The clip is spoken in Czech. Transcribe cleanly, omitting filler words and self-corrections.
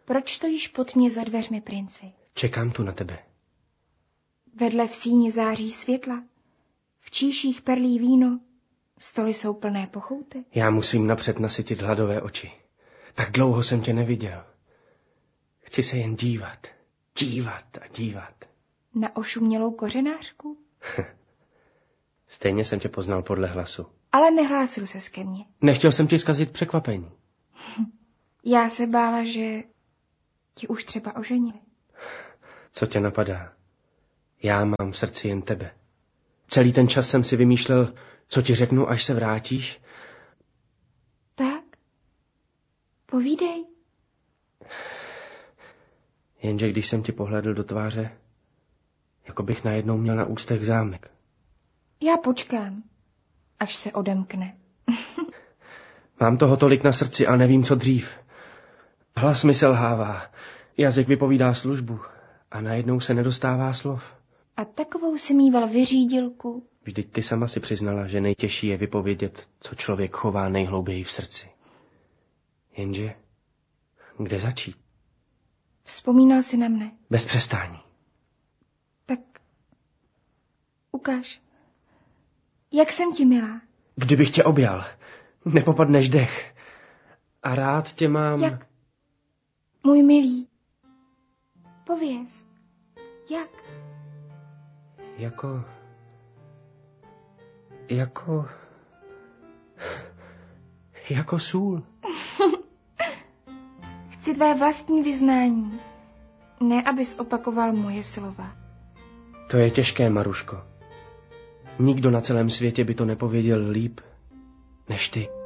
Proč stojíš pod mě za dveřmi, princi? Čekám tu na tebe. Vedle v síni září světla, v číších perlí víno, stoly jsou plné pochouty. Já musím napřed nasytit hladové oči. Tak dlouho jsem tě neviděl. Chci se jen dívat, dívat a dívat. Na ošumělou kořenářku? Stejně jsem tě poznal podle hlasu. Ale nehlásil ses ke mně. Nechtěl jsem ti zkazit překvapení. Já se bála, že ti už třeba oženili. Co tě napadá? Já mám v srdci jen tebe. Celý ten čas jsem si vymýšlel, co ti řeknu, až se vrátíš. Tak? Povídej. Jenže když jsem ti pohlédl do tváře, jako bych najednou měl na ústech zámek. Já počkám, až se odemkne. Mám toho tolik na srdci a nevím, co dřív. Hlas mi selhává, jazyk vypovídá službu a najednou se nedostává slov. A takovou si mýval vyřídilku. Vždyť ty sama si přiznala, že nejtěžší je vypovědět, co člověk chová nejhlouběji v srdci. Jenže, kde začít? Vzpomínal si na mne. Bez přestání. Tak ukáž. Jak jsem ti milá? Kdybych tě objal, nepopadneš dech. A rád tě mám... Jak? Můj milý. Pověz. Jak? Jako sůl. Chci tvé vlastní vyznání. Ne, abys opakoval moje slova. To je těžké, Maruško. Nikdo na celém světě by to nepověděl líp než ty.